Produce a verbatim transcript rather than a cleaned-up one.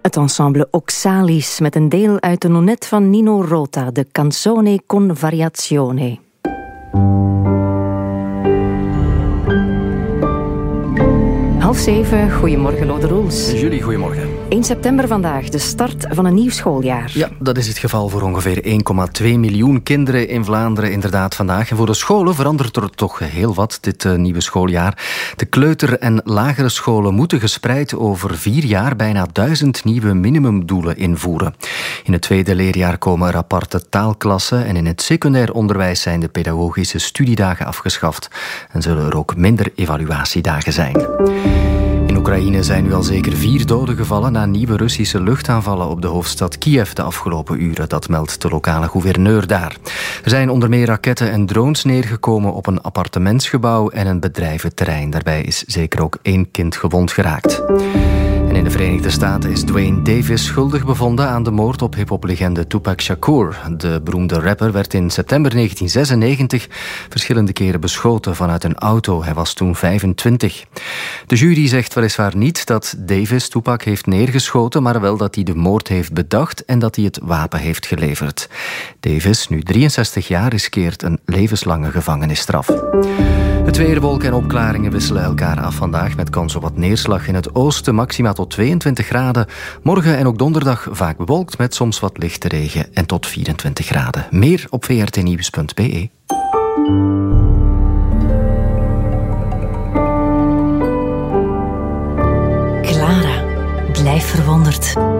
Het ensemble Oxalis met een deel uit de nonnet van Nino Rota, de Canzone con Variazione. Half zeven, goedemorgen Lode Roels. Jullie, goedemorgen. één september vandaag, de start van een nieuw schooljaar. Ja, dat is het geval voor ongeveer één komma twee miljoen kinderen in Vlaanderen inderdaad vandaag. En voor de scholen verandert er toch heel wat dit uh, nieuwe schooljaar. De kleuter- en lagere scholen moeten gespreid over vier jaar bijna duizend nieuwe minimumdoelen invoeren. In het tweede leerjaar komen er aparte taalklassen en in het secundair onderwijs zijn de pedagogische studiedagen afgeschaft en zullen er ook minder evaluatiedagen zijn. In Oekraïne zijn nu al zeker vier doden gevallen na nieuwe Russische luchtaanvallen op de hoofdstad Kiev de afgelopen uren. Dat meldt de lokale gouverneur daar. Er zijn onder meer raketten en drones neergekomen op een appartementsgebouw en een bedrijventerrein. Daarbij is zeker ook één kind gewond geraakt. En in de Verenigde Staten is Dwayne Davis schuldig bevonden aan de moord op hiphoplegende Tupac Shakur. De beroemde rapper werd in september negentien zesennegentig verschillende keren beschoten vanuit een auto. Hij was toen vijfentwintig. De jury zegt weliswaar niet dat Davis Tupac heeft neergeschoten, maar wel dat hij de moord heeft bedacht en dat hij het wapen heeft geleverd. Davis, nu drieënzestig jaar, riskeert een levenslange gevangenisstraf. Het weer, wolken en opklaringen wisselen elkaar af vandaag met kans op wat neerslag in het oosten, maxima tot tweeëntwintig graden. Morgen en ook donderdag vaak bewolkt met soms wat lichte regen en tot vierentwintig graden. Meer op v r t nieuws punt b e. Clara, blijf verwonderd.